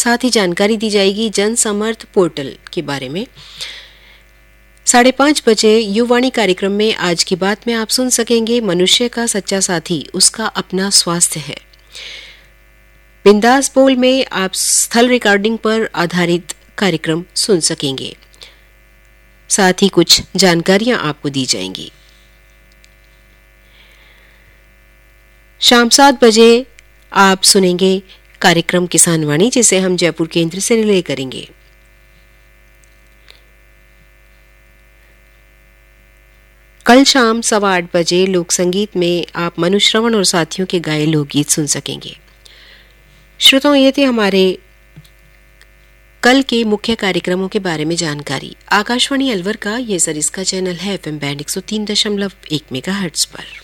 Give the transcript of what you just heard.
साथ ही जानकारी दी जाएगी जन समर्थ पोर्टल के बारे में। 5:30 बजे युवाणी कार्यक्रम में आज की बात में आप सुन सकेंगे मनुष्य का सच्चा साथी उसका अपना स्वास्थ्य है। बिंदास बोल में आप स्थल रिकॉर्डिंग पर आधारित कार्यक्रम सुन सकेंगे। साथ ही कुछ जानकारियां आपको दी जाएंगी। शाम 7 बजे आप सुनेंगे कार्यक्रम किसान वाणी, जिसे हम जयपुर केंद्र से रिले करेंगे। कल शाम 8:15 बजे लोक संगीत में आप मनु श्रवण और साथियों के गाए लोकगीत सुन सकेंगे। श्रोताओं, ये थे हमारे कल के मुख्य कार्यक्रमों के बारे में जानकारी। आकाशवाणी अलवर का ये सरिस्का चैनल है FM बैंड 103.1 मेगाहर्ट्ज पर।